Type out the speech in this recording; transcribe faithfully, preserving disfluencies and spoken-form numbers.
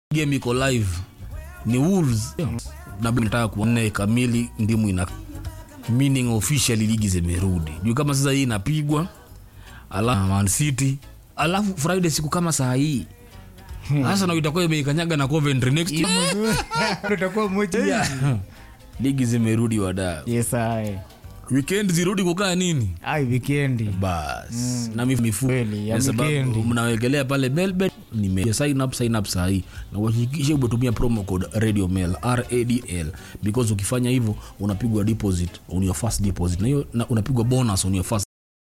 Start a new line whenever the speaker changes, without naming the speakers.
game iko live ni Wolves na nataka kuona kamili ndimu ina meaning officially ligi zimerudi. Juu kama sasa hii inapigwa ala Man City alafu Friday siku kama saa hii sasa na itakuwa imekanyaga na Coventry next
tutakuwa moja
ligi zimerudi wada.
Yes ai.
Weekend zirudi kukaa nini?
Ai weekend.
Bas. Mm. Na mifu
ya sababu
mnawekelea pale Melbet nime sign up sign up sahi na uhakikishe umetumia promo code Radio Mel R A D L because ukifanya hivyo unapigwa deposit on your first deposit na hiyo unapigwa bonus on your first